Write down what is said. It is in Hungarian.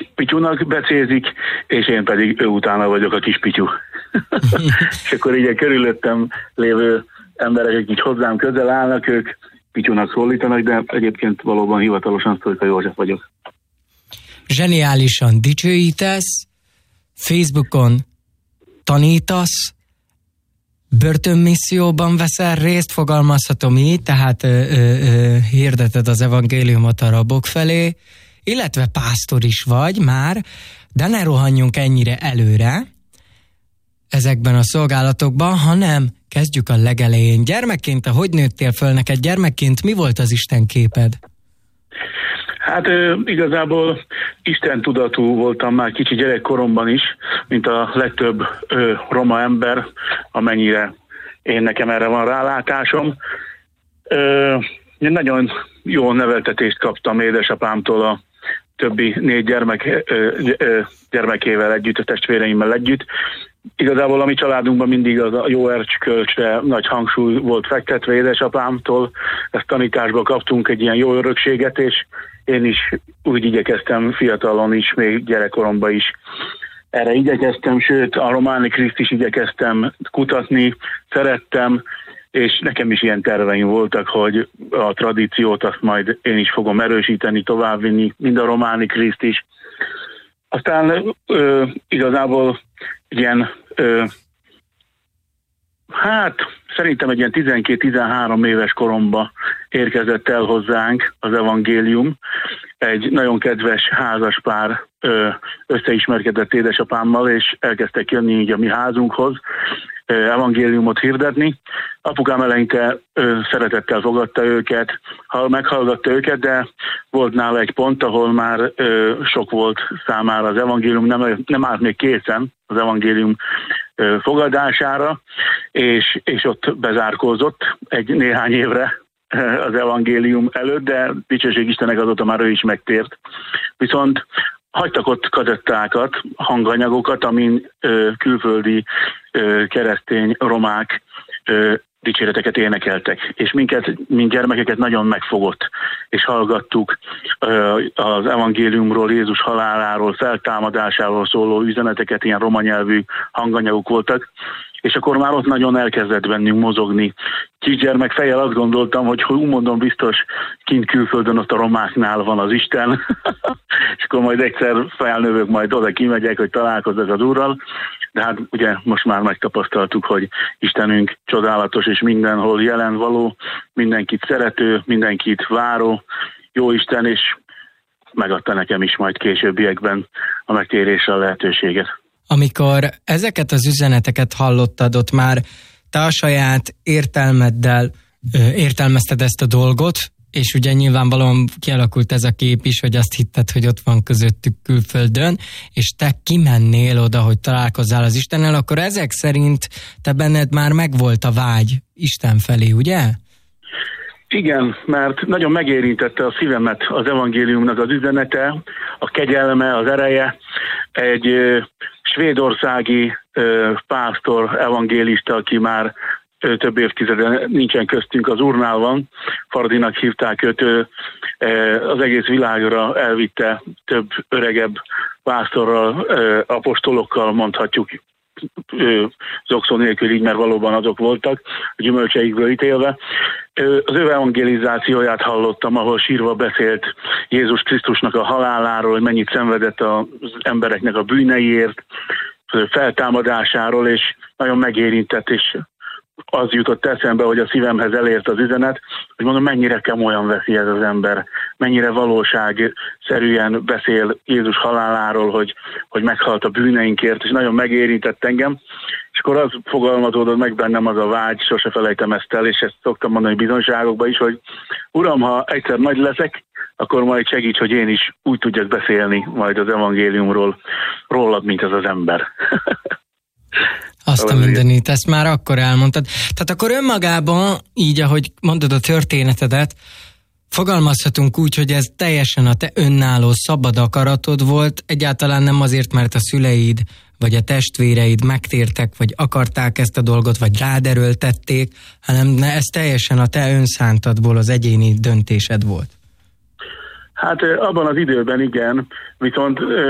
Pityúnak becézik, és én pedig ő utána vagyok a kis Pityu. És akkor így a körülöttem lévő emberek, akik így hozzám közel állnak, ők Pityúnak szólítanak, de egyébként valóban hivatalosan Sztojka József vagyok. Zseniálisan dicsőítesz, Facebookon tanítasz, börtönmisszióban veszel részt, fogalmazhatom így, tehát hirdeted az evangéliumot a rabok felé, illetve pásztor is vagy már, de ne rohanjunk ennyire előre ezekben a szolgálatokban, hanem kezdjük a legelején. Gyermekként, ahogy nőttél föl, neked gyermekként mi volt az Isten képed? Hát igazából Isten tudatú voltam már kicsi gyerekkoromban is, mint a legtöbb roma ember, amennyire nekem erre van rálátásom. Én nagyon jó neveltetést kaptam édesapámtól a többi 4 gyermekével együtt, a testvéreimmel együtt. Igazából a mi családunkban mindig a jó erkölcsre nagy hangsúly volt fektetve édesapámtól. Ezt tanításba kaptunk egy ilyen jó örökséget, és én is úgy igyekeztem fiatalon is, még gyerekkoromban is. Erre igyekeztem, sőt a Románi Kriszt is igyekeztem kutatni, szerettem, és nekem is ilyen terveim voltak, hogy a tradíciót azt majd én is fogom erősíteni, továbbvinni, mind a Románi Kriszt is. Aztán igazából ilyen, szerintem egy ilyen 12-13 éves koromban érkezett el hozzánk az evangélium. Egy nagyon kedves házaspár összeismerkedett édesapámmal, és elkezdtek jönni így a mi házunkhoz evangéliumot hirdetni. Apukám eleinte szeretettel fogadta őket, meghallgatta őket, de volt nála egy pont, ahol már sok volt számára az evangélium, nem állt még készen az evangélium fogadására, és ott bezárkózott néhány évre az evangélium előtt, de dicsőség Istennek azóta már ő is megtért. Viszont hagytak ott kazettákat, hanganyagokat, amin külföldi keresztény romák dicséreteket énekeltek, és minket, mint gyermekeket nagyon megfogott, és hallgattuk az evangéliumról, Jézus haláláról, feltámadásáról szóló üzeneteket, ilyen roma nyelvű hanganyagok voltak, és akkor már ott nagyon elkezdett bennünk mozogni. Kisgyermek fejjel azt gondoltam, hogy mondom, biztos kint külföldön ott a romáknál van az Isten, és akkor majd egyszer felnövök, majd oda kimegyek, hogy találkozzak az Úrral, de hát ugye most már megtapasztaltuk, hogy Istenünk csodálatos és mindenhol jelen való, mindenkit szerető, mindenkit váró, jó Isten, és megadta nekem is majd későbbiekben a megtérésre a lehetőséget. Amikor ezeket az üzeneteket hallottad, ott már te a saját értelmeddel értelmezted ezt a dolgot, és ugye nyilvánvalóan kialakult ez a kép is, hogy azt hitted, hogy ott van közöttük külföldön, és te kimennél oda, hogy találkozzál az Istennel, akkor ezek szerint te benned már megvolt a vágy Isten felé, ugye? Igen, mert nagyon megérintette a szívemet az evangéliumnak az üzenete, a kegyelme, az ereje. Egy svédországi pásztor, evangélista, aki már több évtizede nincsen köztünk, az Úrnál van, Fardinak hívták őt, az egész világra elvitte több öregebb pásztorral, apostolokkal, mondhatjuk zokszó nélkül így, mert valóban azok voltak, a gyümölcseikből ítélve. Az ő evangelizációját hallottam, ahol sírva beszélt Jézus Krisztusnak a haláláról, hogy mennyit szenvedett az embereknek a bűneiért, feltámadásáról, és nagyon megérintett, és az jutott eszembe, hogy a szívemhez elért az üzenet, hogy mondom, mennyire komolyan veszi ez az ember, mennyire valóságszerűen beszél Jézus haláláról, hogy meghalt a bűneinkért, és nagyon megérintett engem, és akkor az fogalmazódott meg bennem az a vágy, sose felejtem ezt el, és ezt szoktam mondani bizonyságokban is, hogy Uram, ha egyszer nagy leszek, akkor majd segíts, hogy én is úgy tudjak beszélni majd az evangéliumról, rólad, mint az az ember. Azt a mindenit, ezt már akkor elmondtad. Tehát akkor önmagában, így ahogy mondod a történetedet, fogalmazhatunk úgy, hogy ez teljesen a te önálló szabad akaratod volt, egyáltalán nem azért, mert a szüleid vagy a testvéreid megtértek, vagy akarták ezt a dolgot, vagy rád erőltették, hanem ez teljesen a te önszántadból, az egyéni döntésed volt. Hát abban az időben igen, viszont